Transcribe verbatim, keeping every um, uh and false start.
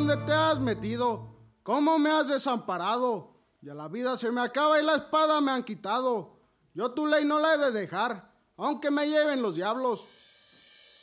dónde te has metido? ¿Cómo me has desamparado? Ya la vida se me acaba y la espada me han quitado. Yo tu ley no la he de dejar, aunque me lleven los diablos.